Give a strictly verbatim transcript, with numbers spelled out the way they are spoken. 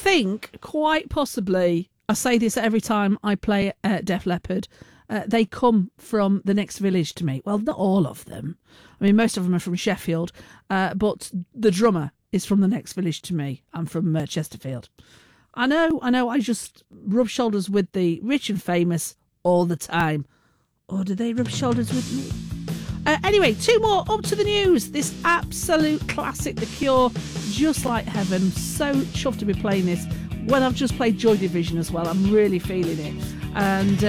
think quite possibly, I say this every time I play uh, Def Leppard, uh, they come from the next village to me. Well, not all of them. I mean, most of them are from Sheffield, uh, but the drummer is from the next village to me. I'm from uh, Chesterfield. I know, I know, I just rub shoulders with the rich and famous all the time. Or do they rub shoulders with me? Uh, anyway, two more up to the news. This absolute classic, The Cure, Just Like Heaven. So chuffed to be playing this when I've just played Joy Division as well. I'm really feeling it. And